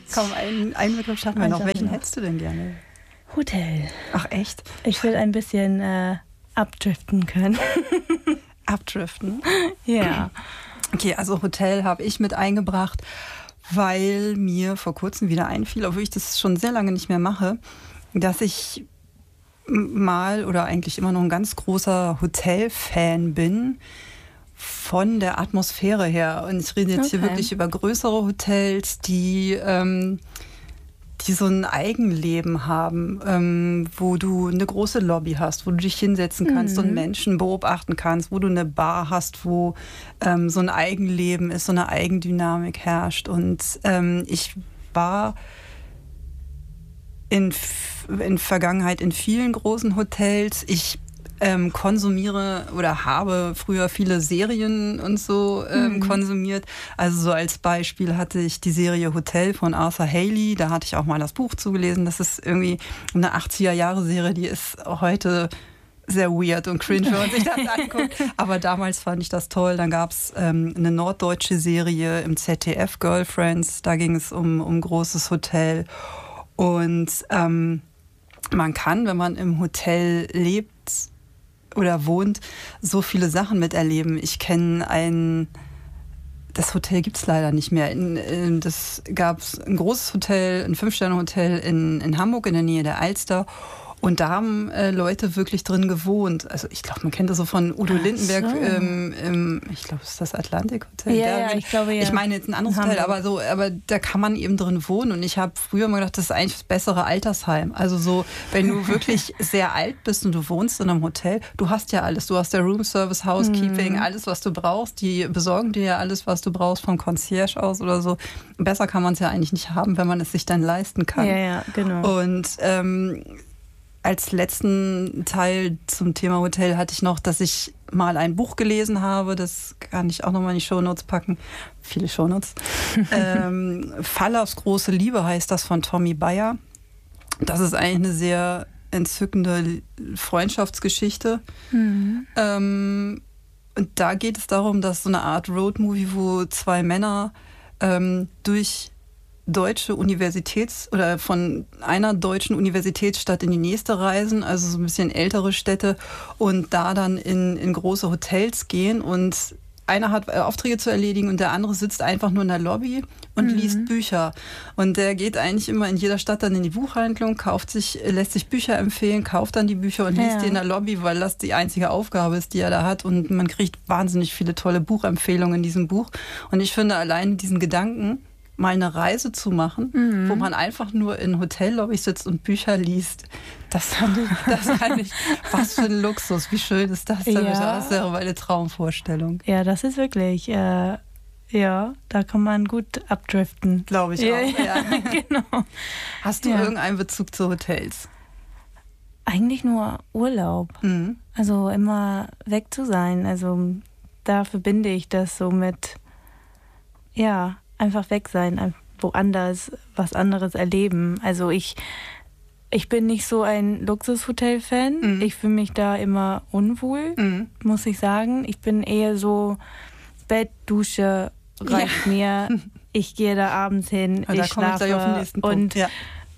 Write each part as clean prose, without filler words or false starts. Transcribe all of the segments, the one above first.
Komm, einen Begriff schaffen wir noch. Welchen hättest du denn gerne? Hotel. Ach, echt? Ich will ein bisschen abdriften können. Abdriften? Ja. Okay, also Hotel habe ich mit eingebracht, weil mir vor kurzem wieder einfiel, obwohl ich das schon sehr lange nicht mehr mache, dass ich mal oder eigentlich immer noch ein ganz großer Hotel-Fan bin von der Atmosphäre her. Und ich rede jetzt hier wirklich über größere Hotels, die so ein Eigenleben haben, wo du eine große Lobby hast, wo du dich hinsetzen kannst und Menschen beobachten kannst, wo du eine Bar hast, wo so ein Eigenleben ist, so eine Eigendynamik herrscht. Und ich war in Vergangenheit in vielen großen Hotels. Ich konsumiere oder habe früher viele Serien und so konsumiert. Also so als Beispiel hatte ich die Serie Hotel von Arthur Haley. Da hatte ich auch mal das Buch zugelesen. Das ist irgendwie eine 80er-Jahre-Serie, die ist heute sehr weird und cringe, wenn man sich das anguckt. Aber damals fand ich das toll. Dann gab es eine norddeutsche Serie im ZDF, Girlfriends. Da ging es um ein großes Hotel. Und man kann, wenn man im Hotel lebt oder wohnt, so viele Sachen miterleben. Ich kenne das Hotel gibt es leider nicht mehr. Das gab es ein großes Hotel, ein 5-Sterne-Hotel in Hamburg in der Nähe der Alster. Und da haben Leute wirklich drin gewohnt. Also ich glaube, man kennt das so von Udo Lindenberg. Ich glaube, es ist das Atlantik Hotel. Ja, ich glaube, ja. Ich meine jetzt ein anderes Hotel, aber da kann man eben drin wohnen. Und ich habe früher mal gedacht, das ist eigentlich das bessere Altersheim. Also so, wenn du wirklich sehr alt bist und du wohnst in einem Hotel, du hast ja alles. Du hast ja Roomservice, Housekeeping, alles, was du brauchst. Die besorgen dir ja alles, was du brauchst, vom Concierge aus oder so. Besser kann man es ja eigentlich nicht haben, wenn man es sich dann leisten kann. Ja, genau. Und als letzten Teil zum Thema Hotel hatte ich noch, dass ich mal ein Buch gelesen habe. Das kann ich auch nochmal in die Shownotes packen. Viele Shownotes. Fall aufs große Liebe heißt das, von Tommy Bayer. Das ist eigentlich eine sehr entzückende Freundschaftsgeschichte. Und da geht es darum, dass so eine Art Roadmovie, wo 2 Männer durch deutsche oder von einer deutschen Universitätsstadt in die nächste reisen, also so ein bisschen ältere Städte, und da dann in große Hotels gehen, und einer hat Aufträge zu erledigen und der andere sitzt einfach nur in der Lobby und liest Bücher. Und der geht eigentlich immer in jeder Stadt dann in die Buchhandlung, lässt sich Bücher empfehlen, kauft dann die Bücher und liest die in der Lobby, weil das die einzige Aufgabe ist, die er da hat. Und man kriegt wahnsinnig viele tolle Buchempfehlungen in diesem Buch. Und ich finde allein diesen Gedanken, mal eine Reise zu machen, wo man einfach nur in Hotellobbys sitzt und Bücher liest. Das fand ich, was für ein Luxus, wie schön ist das denn? Ja. Das wäre meine Traumvorstellung. Ja, das ist wirklich, ja, da kann man gut abdriften. Glaube ich auch, ja. Genau. Hast du irgendeinen Bezug zu Hotels? Eigentlich nur Urlaub. Also immer weg zu sein. Also da verbinde ich das so mit, einfach weg sein, woanders, was anderes erleben. Also ich bin nicht so ein Luxushotel-Fan. Ich fühle mich da immer unwohl, muss ich sagen. Ich bin eher so, Bett, Dusche reicht mir. Ich gehe da abends hin, ich schlafe ich auf den nächsten Punkt. Und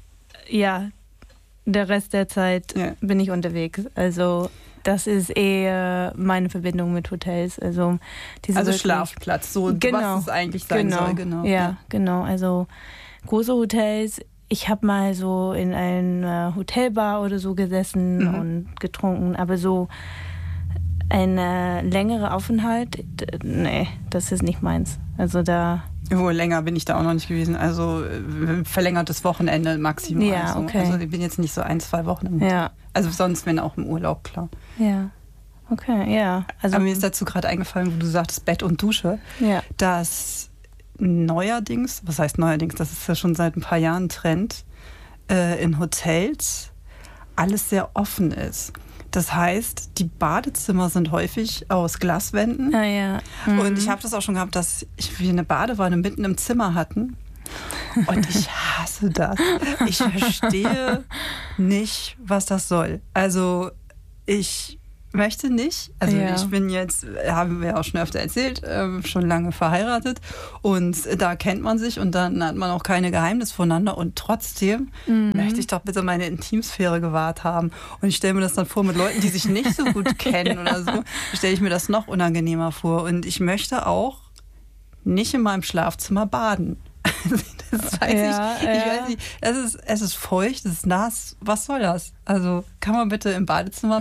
der Rest der Zeit bin ich unterwegs. Also das ist eher meine Verbindung mit Hotels. Also Schlafplatz, so was es eigentlich sein soll. Genau. Ja, genau. Also große Hotels. Ich habe mal so in einer Hotelbar oder so gesessen und getrunken, aber so ein längerer Aufenthalt, nee, das ist nicht meins. Also da... Länger bin ich da auch noch nicht gewesen. Also verlängertes Wochenende maximal. Ja, okay. Also ich bin jetzt nicht so 1-2 Wochen im Hotel. Ja. Also sonst, wenn auch im Urlaub, klar. Ja, okay, ja. Also, aber mir ist dazu gerade eingefallen, wo du sagtest Bett und Dusche, dass neuerdings, was heißt neuerdings, das ist ja schon seit ein paar Jahren Trend, in Hotels alles sehr offen ist. Das heißt, die Badezimmer sind häufig aus Glaswänden. Und ich habe das auch schon gehabt, dass wir eine Badewanne mitten im Zimmer hatten. Und ich hasse das. Ich verstehe nicht, was das soll. Also ich möchte nicht. Also ich bin jetzt, haben wir auch schon öfter erzählt, schon lange verheiratet und da kennt man sich und dann hat man auch keine Geheimnisse voneinander und trotzdem möchte ich doch bitte meine Intimsphäre gewahrt haben. Und ich stelle mir das dann vor mit Leuten, die sich nicht so gut kennen oder so, stelle ich mir das noch unangenehmer vor. Und ich möchte auch nicht in meinem Schlafzimmer baden. Das weiß ich weiß nicht. Es ist feucht, es ist nass. Was soll das? Also kann man bitte im Badezimmer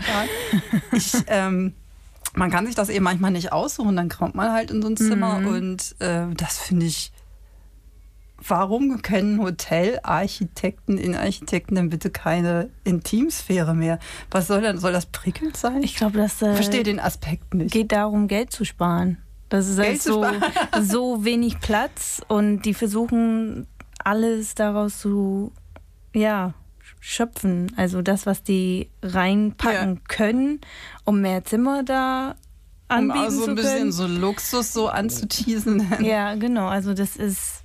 baden? Man kann sich das eben manchmal nicht aussuchen, dann kommt man halt in so ein Zimmer und das finde ich. Warum können Hotelarchitekten denn bitte keine Intimsphäre mehr? Was soll das prickelnd sein? Ich glaube, das verstehe den Aspekt nicht. Geht darum, Geld zu sparen. Das ist halt so wenig Platz und die versuchen alles daraus zu schöpfen. Also das, was die reinpacken können, um mehr Zimmer da anbieten zu können. Um so ein bisschen so Luxus so anzuteasen. Ja, genau. Also das ist,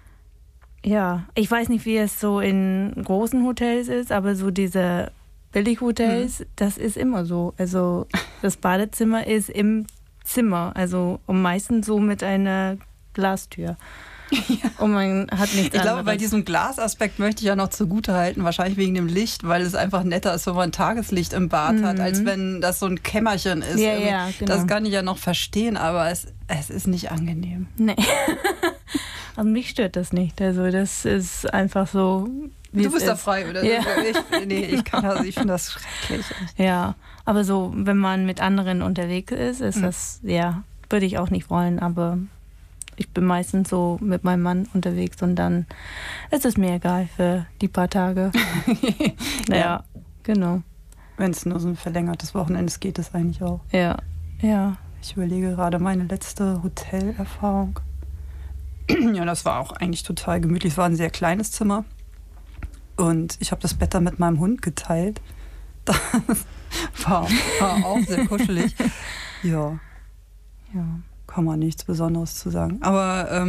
ich weiß nicht, wie es so in großen Hotels ist, aber so diese Billighotels, das ist immer so. Also das Badezimmer ist im Zimmer, also meistens so mit einer Glastür. Ja. Und man hat nichts anderes. Ich glaube, bei diesem Glasaspekt möchte ich ja noch zugute halten, wahrscheinlich wegen dem Licht, weil es einfach netter ist, wenn man Tageslicht im Bad hat, als wenn das so ein Kämmerchen ist. Ja, genau. Das kann ich ja noch verstehen, aber es ist nicht angenehm. Nee. Also mich stört das nicht. Also das ist einfach so, wie du bist da frei, oder? Ja. Ich finde das schrecklich. Ja, aber so, wenn man mit anderen unterwegs ist das, würde ich auch nicht wollen, aber ich bin meistens so mit meinem Mann unterwegs und dann ist es mir egal für die paar Tage. Ja, genau. Wenn es nur so ein verlängertes Wochenende ist, geht es eigentlich auch. Ja. Ich überlege gerade meine letzte Hotelerfahrung. Ja, das war auch eigentlich total gemütlich. Es war ein sehr kleines Zimmer und ich habe das Bett dann mit meinem Hund geteilt. Das war auch sehr kuschelig. Ja, kann man nichts Besonderes zu sagen. Aber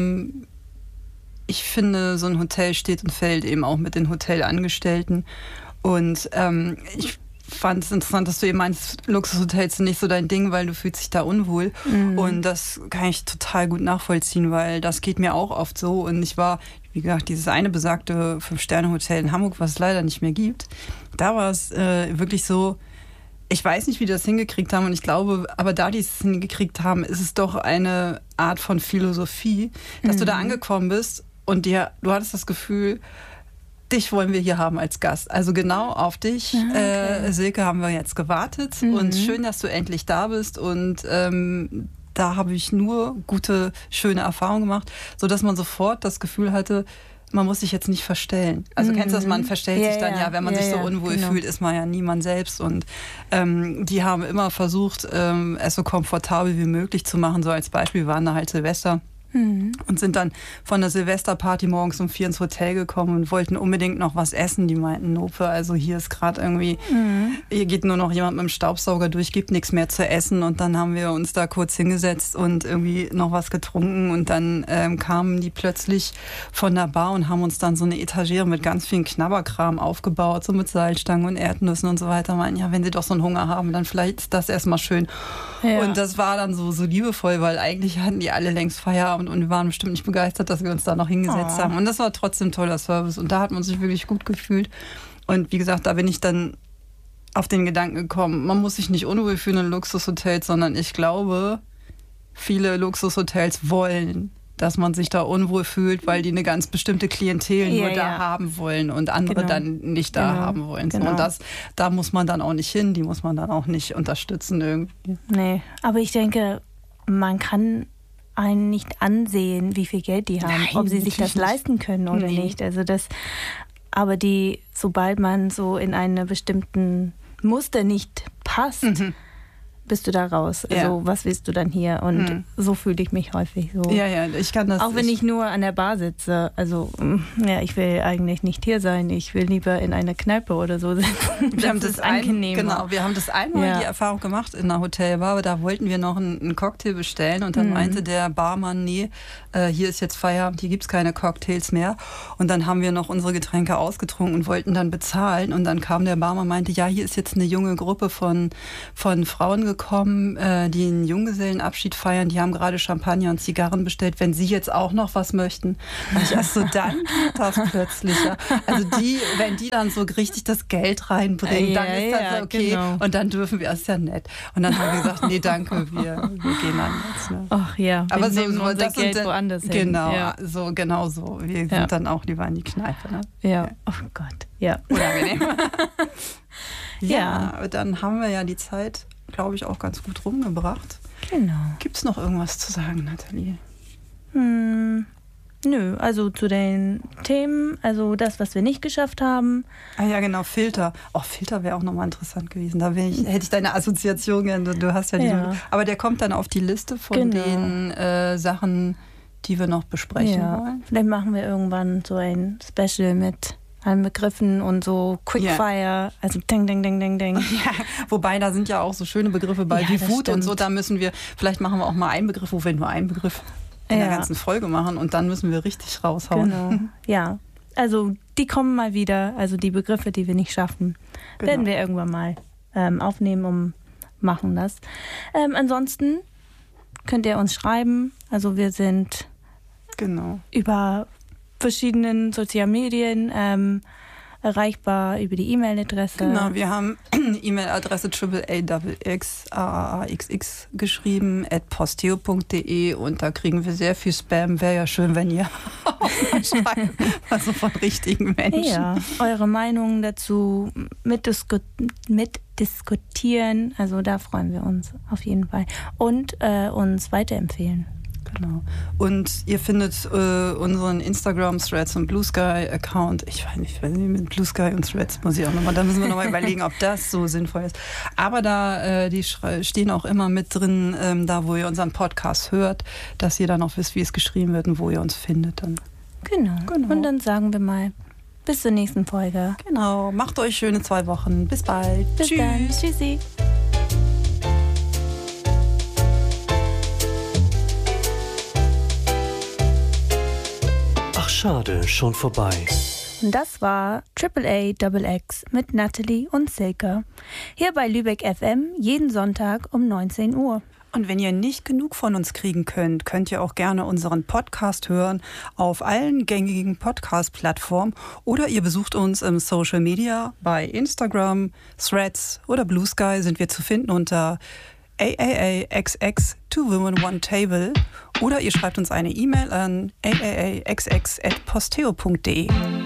ich finde, so ein Hotel steht und fällt eben auch mit den Hotelangestellten. Und ich fand es interessant, dass du eben meinst, Luxushotels sind nicht so dein Ding, weil du fühlst dich da unwohl. Und das kann ich total gut nachvollziehen, weil das geht mir auch oft so. Und ich war, wie gesagt, dieses eine besagte 5-Sterne-Hotel in Hamburg, was es leider nicht mehr gibt. Da war es wirklich so, ich weiß nicht, wie die das hingekriegt haben und ich glaube, aber da die es hingekriegt haben, ist es doch eine Art von Philosophie, dass du da angekommen bist und du hattest das Gefühl, dich wollen wir hier haben als Gast. Also genau auf dich, Silke, haben wir jetzt gewartet und schön, dass du endlich da bist und da habe ich nur gute, schöne Erfahrungen gemacht, sodass man sofort das Gefühl hatte, man muss sich jetzt nicht verstellen. Also kennst du das, man verstellt sich dann wenn man sich so unwohl fühlt, ist man ja niemand selbst. Und die haben immer versucht, es so komfortabel wie möglich zu machen. So als Beispiel waren da halt Silvester. Und sind dann von der Silvesterparty morgens um 4 ins Hotel gekommen und wollten unbedingt noch was essen. Die meinten, Nope, also hier ist gerade irgendwie, hier geht nur noch jemand mit dem Staubsauger durch, gibt nichts mehr zu essen. Und dann haben wir uns da kurz hingesetzt und irgendwie noch was getrunken. Und dann kamen die plötzlich von der Bar und haben uns dann so eine Etagere mit ganz vielen Knabberkram aufgebaut, so mit Salzstangen und Erdnüssen und so weiter. Meinten, ja, wenn sie doch so einen Hunger haben, dann vielleicht ist das erstmal schön. Ja. Und das war dann so liebevoll, weil eigentlich hatten die alle längst Feierabend und wir waren bestimmt nicht begeistert, dass wir uns da noch hingesetzt haben. Und das war trotzdem toller Service und da hat man sich wirklich gut gefühlt. Und wie gesagt, da bin ich dann auf den Gedanken gekommen, man muss sich nicht unwohl fühlen in Luxushotels, sondern ich glaube, viele Luxushotels wollen, dass man sich da unwohl fühlt, weil die eine ganz bestimmte Klientel nur da haben wollen und andere dann nicht da haben wollen. So, und da muss man dann auch nicht hin, die muss man dann auch nicht unterstützen irgendwie. Nee, aber ich denke, man kann einen nicht ansehen, wie viel Geld die haben, ob sie sich das leisten können oder nicht. Also aber sobald man so in einem bestimmten Muster nicht passt, bist du da raus. Also was willst du dann hier? Und so fühle ich mich häufig so. Ja, ich kann das. Auch wenn ich nur an der Bar sitze. Also ich will eigentlich nicht hier sein. Ich will lieber in einer Kneipe oder so sitzen. Wir haben das angenehmer. Wir haben das einmal die Erfahrung gemacht in einer Hotelbar. Da wollten wir noch einen Cocktail bestellen und dann meinte der Barmann, nee, hier ist jetzt Feierabend, hier gibt es keine Cocktails mehr. Und dann haben wir noch unsere Getränke ausgetrunken und wollten dann bezahlen. Und dann kam der Barmann und meinte, ja, hier ist jetzt eine junge Gruppe von Frauen gekommen, die einen Junggesellenabschied feiern. Die haben gerade Champagner und Zigarren bestellt. Wenn Sie jetzt auch noch was möchten. Und ich so, dann geht das plötzlich. Ja. Also wenn die dann so richtig das Geld reinbringen, dann ist das okay. Genau. Und dann dürfen wir, das ist ja nett. Und dann haben wir gesagt, nee, danke, wir gehen dann jetzt. Ne? Ach ja, aber wir nehmen unser Geld woanders hin. Genau, genau so. Wir sind dann auch lieber in die Kneipe. Ne? Ja, oh Gott, ja. Unangenehm. Ja, dann haben wir ja die Zeit, glaube ich, auch ganz gut rumgebracht. Genau. Gibt es noch irgendwas zu sagen, Nathalie? Nö, also zu den Themen, also das, was wir nicht geschafft haben. Ah ja, genau, Filter. Filter wäre auch nochmal interessant gewesen. Da hätte ich deine Assoziation gerne. Du hast ja diesen. Aber der kommt dann auf die Liste von den Sachen, die wir noch besprechen wollen. Vielleicht machen wir irgendwann so ein Special mit allen Begriffen und so Quickfire, also ding, ding, ding, ding, ding. Ja, wobei da sind ja auch so schöne Begriffe bei wie Wut und so. Da müssen wir, vielleicht machen wir auch mal einen Begriff, wo wir nur einen Begriff in der ganzen Folge machen und dann müssen wir richtig raushauen. Genau, ja. Also die kommen mal wieder, also die Begriffe, die wir nicht schaffen, werden wir irgendwann mal aufnehmen, machen das. Ansonsten könnt ihr uns schreiben, also wir sind über verschiedenen sozialen Medien erreichbar, über die E-Mail-Adresse. Genau, wir haben E-Mail-Adresse AAAXX geschrieben @posteo.de und da kriegen wir sehr viel Spam. Wäre ja schön, wenn ihr auch mal schreibt, also von richtigen Menschen. Ja, eure Meinungen dazu mitdiskutieren, also da freuen wir uns auf jeden Fall. Und uns weiterempfehlen. Genau. Und ihr findet unseren Instagram-Threads und Blue Sky-Account. Ich weiß nicht, mit Blue Sky und Threads muss ich auch nochmal, da müssen wir nochmal überlegen, ob das so sinnvoll ist. Aber da, die stehen auch immer mit drin, da wo ihr unseren Podcast hört, dass ihr dann auch wisst, wie es geschrieben wird und wo ihr uns findet. Dann. Genau. Und dann sagen wir mal, bis zur nächsten Folge. Genau. Macht euch schöne 2 Wochen. Bis bald. Bis dann. Tschüssi. Schade, schon vorbei. Und das war AAAXX mit Nathalie und Silke. Hier bei Lübeck FM jeden Sonntag um 19 Uhr. Und wenn ihr nicht genug von uns kriegen könnt, könnt ihr auch gerne unseren Podcast hören auf allen gängigen Podcast-Plattformen oder ihr besucht uns im Social Media bei Instagram, Threads oder Blue Sky sind wir zu finden unter AAAXX 2 Women 1 Table oder ihr schreibt uns eine E-Mail an aaaxx@posteo.de.